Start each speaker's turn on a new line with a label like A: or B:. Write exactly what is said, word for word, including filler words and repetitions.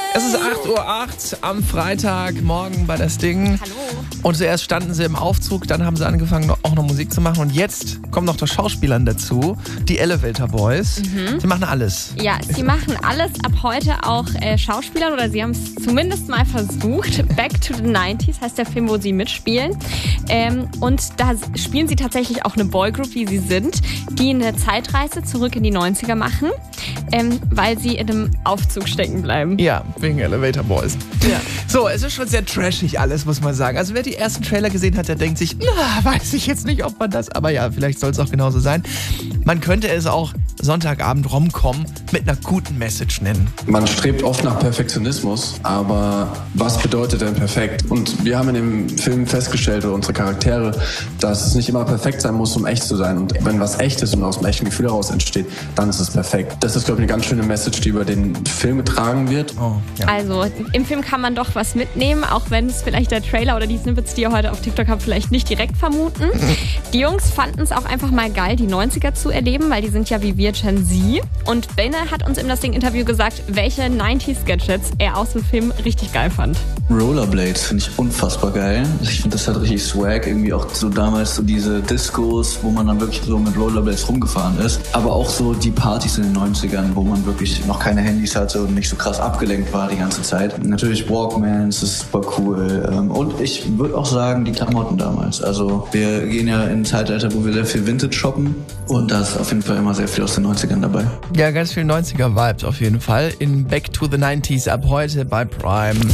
A: Es ist acht Uhr acht am Freitagmorgen bei das Ding.
B: Hallo.
A: Und zuerst standen sie im Aufzug, dann haben sie angefangen auch noch Musik zu machen. Und jetzt kommen noch die Schauspielern dazu, die Elevator Boys. Mhm. Sie machen alles.
B: Ja, sie machen alles, ab heute auch äh, Schauspielern, oder sie haben es zumindest mal versucht. Back to the nineties heißt der Film, wo sie mitspielen. Ähm, und da spielen sie tatsächlich auch eine Boygroup, wie sie sind, die eine Zeitreise zurück in die neunziger machen, ähm, weil sie in einem Aufzug stecken bleiben.
A: Ja, wegen Elevator Boys.
B: Ja.
A: So, es ist schon sehr trashig alles, muss man sagen. Also wer die ersten Trailer gesehen hat, der denkt sich, na, weiß ich jetzt nicht, ob man das, aber ja, vielleicht soll es auch genauso sein. Man könnte es auch Sonntagabend Rom-Com mit einer guten Message nennen.
C: Man strebt oft nach Perfektionismus, aber was bedeutet denn perfekt? Und wir haben in dem Film festgestellt, oder unsere Charaktere, dass es nicht immer perfekt sein muss, um echt zu sein. Und wenn was echt ist und aus dem echten Gefühl heraus entsteht, dann ist es perfekt. Das ist, glaube ich, eine ganz schöne Message, die über den Film getragen wird.
A: Oh, ja.
B: Also im Film kann man doch was mitnehmen, auch wenn es vielleicht der Trailer oder die Snippets, die ihr heute auf TikTok habt, vielleicht nicht direkt vermuten. Die Jungs fanden es auch einfach mal geil, die neunziger zu erleben, weil die sind ja wie wir Gen Z. Und Bene hat uns im Das Ding-Interview gesagt, welche neunziger-Gadgets er aus dem Film richtig geil fand.
D: Rollerblades finde ich unfassbar geil. Ich finde, das hat richtig Swag. Irgendwie auch so damals so diese Discos, wo man dann wirklich so mit Rollerblades rumgefahren ist. Aber auch so die Partys in den neunzigern, wo man wirklich noch keine Handys hatte und nicht so krass abgelenkt war die ganze Zeit. Natürlich Walkmans, das ist super cool. Und ich würde auch sagen, die Klamotten damals. Also wir gehen ja in ein Zeitalter, wo wir sehr viel Vintage shoppen. Und da ist auf jeden Fall immer sehr viel aus den neunzigern dabei.
A: Ja, ganz viel neunziger-Vibes auf jeden Fall in Back to the nineties ab heute bei Prime.